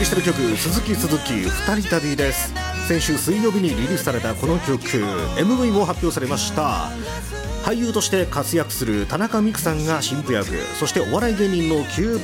してる曲、鈴木二人旅です。先週水曜日にリリースされたこの曲、 MV も発表されました。俳優として活躍する田中美久さんが新婦役、そしてお笑い芸人の9